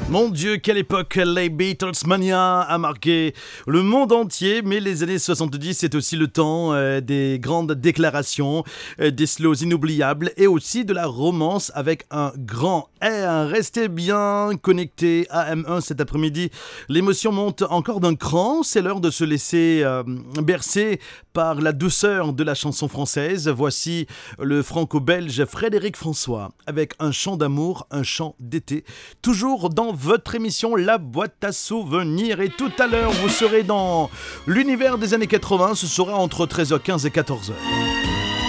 Mon Dieu, quelle époque! Les Beatles Mania a marqué le monde entier, mais les années 70, c'est aussi le temps des grandes déclarations, des slows inoubliables et aussi de la romance avec un grand R. Restez bien connectés à M1 cet après-midi. L'émotion monte encore d'un cran, c'est l'heure de se laisser bercer par la douceur de la chanson française. Voici le franco-belge Frédéric François avec un chant d'amour, un chant d'été, toujours dans votre émission La Boîte à Souvenirs. Et tout à l'heure, vous serez dans l'univers des années 80. Ce sera entre 13h15 et 14h.